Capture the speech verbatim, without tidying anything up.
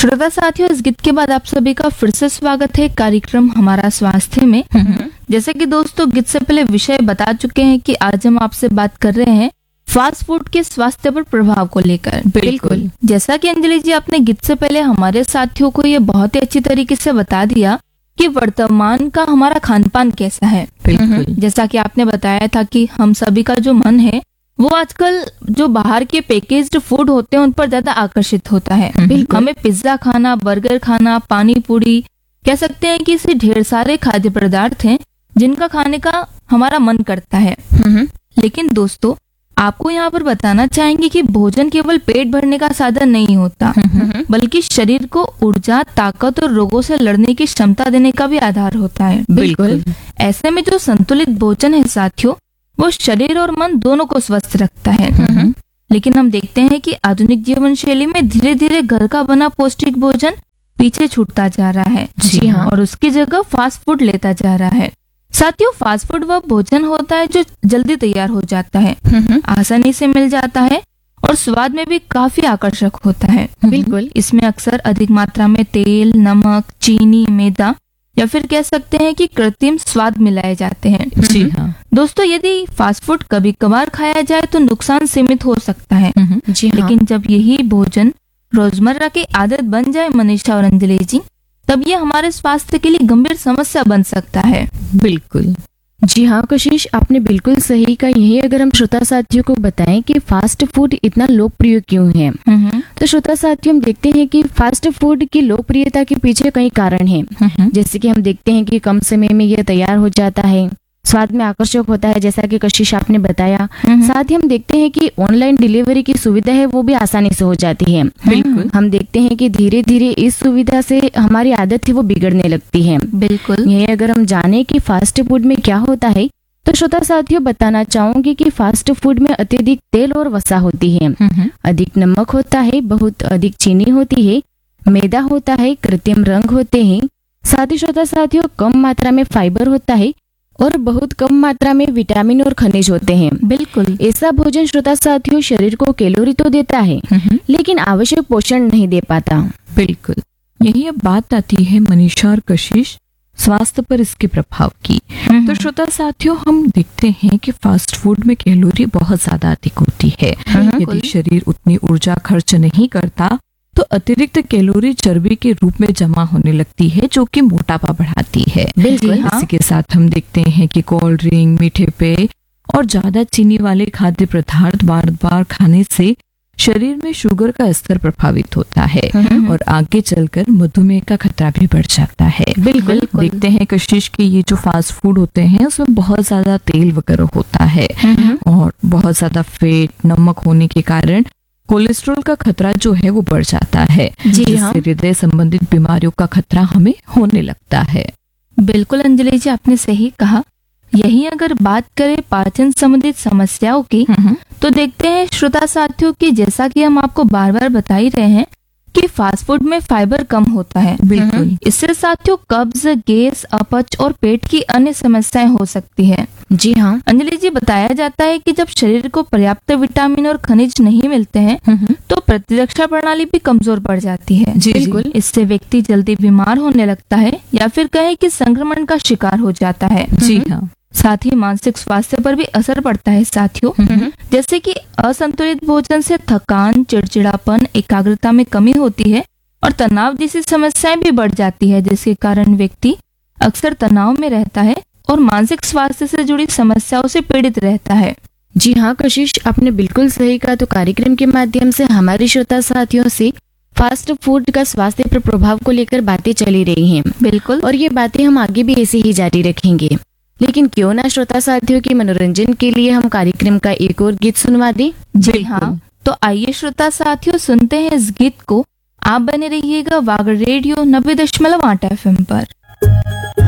श्रोता साथियों, इस गीत के बाद आप सभी का फिर से स्वागत है कार्यक्रम हमारा स्वास्थ्य में। जैसे कि दोस्तों गीत से पहले विषय बता चुके हैं कि आज हम आपसे बात कर रहे हैं फास्ट फूड के स्वास्थ्य पर प्रभाव को लेकर। बिल्कुल। जैसा कि अंजलि जी आपने गीत से पहले हमारे साथियों को ये बहुत ही अच्छी तरीके से बता दिया कि वर्तमान का हमारा खान पान कैसा है। बिल्कुल। जैसा कि आपने बताया था कि हम सभी का जो मन है वो आजकल जो बाहर के पैकेज्ड फूड होते हैं उन पर ज्यादा आकर्षित होता है। हमें पिज्जा खाना, बर्गर खाना, पानी पूरी, कह सकते हैं कि इसे ढेर सारे खाद्य पदार्थ हैं जिनका खाने का हमारा मन करता है। लेकिन दोस्तों आपको यहाँ पर बताना चाहेंगे कि भोजन केवल पेट भरने का साधन नहीं होता, बल्कि शरीर को ऊर्जा, ताकत और रोगों से लड़ने की क्षमता देने का भी आधार होता है। बिल्कुल। ऐसे में जो संतुलित भोजन है साथियों, वो शरीर और मन दोनों को स्वस्थ रखता है। लेकिन हम देखते हैं कि आधुनिक जीवन शैली में धीरे धीरे घर का बना पौष्टिक भोजन पीछे छूटता जा रहा है। जी हाँ। और उसकी जगह फास्ट फूड लेता जा रहा है। साथियों, फास्ट फूड वह भोजन होता है जो जल्दी तैयार हो जाता है, आसानी से मिल जाता है और स्वाद में भी काफी आकर्षक होता है। बिल्कुल। इसमें अक्सर अधिक मात्रा में तेल, नमक, चीनी, मैदा या फिर कह सकते हैं कि कृत्रिम स्वाद मिलाए जाते हैं। जी हाँ। दोस्तों यदि फास्ट फूड कभी कभार खाया जाए तो नुकसान सीमित हो सकता है। जी हाँ। लेकिन जब यही भोजन रोजमर्रा की आदत बन जाए मनीषा और अंजलि जी, तब ये हमारे स्वास्थ्य के लिए गंभीर समस्या बन सकता है। बिल्कुल। जी हाँ कशिश, आपने बिल्कुल सही कहा। यही अगर हम श्रोता साथियों को बताएं कि फास्ट फूड इतना लोकप्रिय क्यों है, तो श्रोता साथियों हम देखते हैं कि फास्ट फूड की लोकप्रियता के पीछे कई कारण हैं। जैसे कि हम देखते हैं कि कम समय में यह तैयार हो जाता है, स्वाद में आकर्षक होता है, जैसा कि कशिश आपने बताया। साथ ही हम देखते हैं कि ऑनलाइन डिलीवरी की सुविधा है वो भी आसानी से हो जाती है। बिल्कुल। हम देखते हैं कि धीरे धीरे इस सुविधा से हमारी आदत है वो बिगड़ने लगती है। बिल्कुल। ये अगर हम जाने कि फास्ट फूड में क्या होता है, तो श्रोता साथियों बताना चाहूंगी कि फास्ट फूड में अत्यधिक तेल और वसा होती है, अधिक नमक होता है, बहुत अधिक चीनी होती है, मैदा होता है, कृत्रिम रंग होते हैं। साथ ही श्रोता साथियों कम मात्रा में फाइबर होता है और बहुत कम मात्रा में विटामिन और खनिज होते हैं। बिल्कुल। ऐसा भोजन श्रोता साथियों शरीर को कैलोरी तो देता है लेकिन आवश्यक पोषण नहीं दे पाता। बिल्कुल। यही अब बात आती है मनीषा और कशिश स्वास्थ्य पर इसके प्रभाव की। तो श्रोता साथियों हम देखते हैं कि फास्ट फूड में कैलोरी बहुत ज्यादा अधिक होती है। यदि शरीर उतनी ऊर्जा खर्च नहीं करता तो अतिरिक्त कैलोरी चर्बी के रूप में जमा होने लगती है, जो कि मोटापा बढ़ाती है। बिल्कुल। इसी के साथ हम देखते हैं कि कोल्ड ड्रिंक, मीठे पेय और ज्यादा चीनी वाले खाद्य पदार्थ बार बार खाने से शरीर में शुगर का स्तर प्रभावित होता है और आगे चलकर मधुमेह का खतरा भी बढ़ जाता है। बिल्कुल। देखते हैं कशिश के ये जो फास्ट फूड होते हैं उसमें बहुत ज्यादा तेल वगैरह होता है और बहुत ज्यादा फैट, नमक होने के कारण कोलेस्ट्रॉल का खतरा जो है वो बढ़ जाता है, जी हाँ। जिससे हृदय संबंधित बीमारियों का खतरा हमें होने लगता है। बिल्कुल अंजलि जी आपने सही कहा। यही अगर बात करें पाचन संबंधित समस्याओं की, तो देखते हैं श्रोता साथियों की जैसा कि हम आपको बार बार बता ही रहे हैं कि फास्ट फूड में फाइबर कम होता है। बिल्कुल। इससे साथियों कब्ज, गैस, अपच और पेट की अन्य समस्याएं हो सकती है। जी हाँ। अंजलि जी बताया जाता है कि जब शरीर को पर्याप्त विटामिन और खनिज नहीं मिलते हैं तो प्रतिरक्षा प्रणाली भी कमजोर पड़ जाती है। जी, बिल्कुल। इससे व्यक्ति जल्दी बीमार होने लगता है या फिर कहें कि संक्रमण का शिकार हो जाता है। जी हाँ। साथ ही मानसिक स्वास्थ्य पर भी असर पड़ता है साथियों। जैसे कि असंतुलित भोजन से थकान, चिड़चिड़ापन, एकाग्रता में कमी होती है और तनाव जैसी समस्याएं भी बढ़ जाती है, जिसके कारण व्यक्ति अक्सर तनाव में रहता है और मानसिक स्वास्थ्य से जुड़ी समस्याओं से पीड़ित रहता है। जी हाँ कशिश, आपने बिल्कुल सही कहा। तो कार्यक्रम के माध्यम से हमारे श्रोता साथियों से फास्ट फूड का स्वास्थ्य पर प्रभाव को लेकर बातें चली रही हैं। बिल्कुल। और ये बातें हम आगे भी ऐसे ही जारी रखेंगे। लेकिन क्यों ना श्रोता साथियों के मनोरंजन के लिए हम कार्यक्रम का एक और गीत सुनवा दें। जी हाँ, तो आइए श्रोता साथियों सुनते हैं इस गीत को। आप बने रहिएगा वागर रेडियो नब्बे दशमलव आठ एफ एम पर।